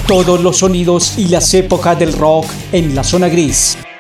Todos los sonidos y las épocas del rock en la zona gris.